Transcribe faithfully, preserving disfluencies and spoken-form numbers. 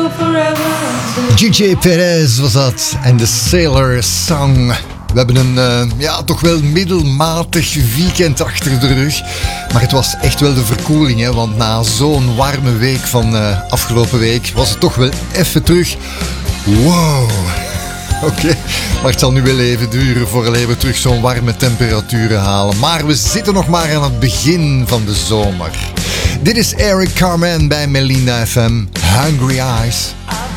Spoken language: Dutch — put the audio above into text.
D J Perez was dat en de Sailor Song. We hebben een uh, ja, toch wel middelmatig weekend achter de rug. Maar het was echt wel de verkoeling, hè? Want na zo'n warme week van uh, afgelopen week was het toch wel even terug. Wow. Oké, okay. Maar het zal nu wel even duren voordat we terug zo'n warme temperaturen halen. Maar we zitten nog maar aan het begin van de zomer. Dit is Eric Carmen bij Melina F M. Hungry Eyes.